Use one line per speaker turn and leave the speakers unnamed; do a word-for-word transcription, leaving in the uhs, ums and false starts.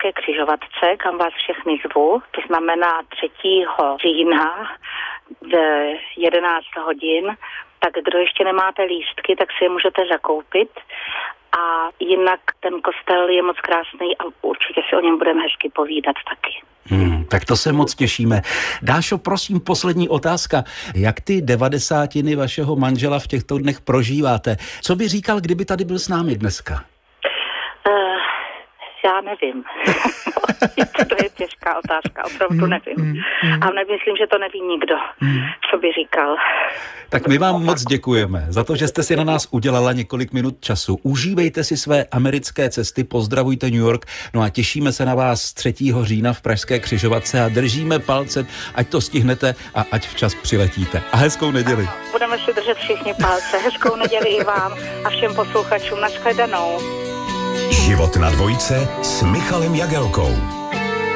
Pražské křižovatce, kam vás všechny zvu. To znamená třetího října v jedenáct hodin. Tak kdo ještě nemáte lístky, tak si je můžete zakoupit. A jinak ten kostel je moc krásný a určitě si o něm budeme hezky povídat taky.
Hmm, tak to se moc těšíme. Dášo, prosím, poslední otázka. Jak ty devadesátiny vašeho manžela v těchto dnech prožíváte? Co by říkal, kdyby tady byl s námi dneska?
Uh, já nevím. To je těžká otázka, opravdu nevím. A nemyslím, že to neví nikdo, co by říkal.
Tak my vám moc děkujeme za to, že jste si na nás udělala několik minut času. Užívejte si své americké cesty, pozdravujte New York, no a těšíme se na vás třetího října v Pražské křižovatce a držíme palce, ať to stihnete a ať včas přiletíte. A hezkou neděli.
Budeme si držet všichni palce. Hezkou neděli i vám a všem posluchačům. Nashledanou.
Život na dvojce s Michalem Jagelkou.